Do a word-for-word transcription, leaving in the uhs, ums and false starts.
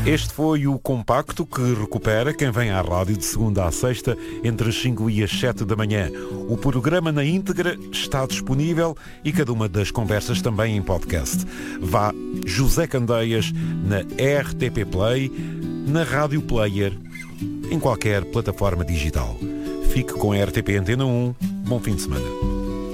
Este foi o compacto que recupera quem vem à rádio de segunda à sexta entre as cinco e as sete da manhã. O programa na íntegra está disponível e cada uma das conversas também em podcast. Vá José Candeias na R T P Play, na Rádio Player, em qualquer plataforma digital. Fique com a R T P Antena um. Bom fim de semana.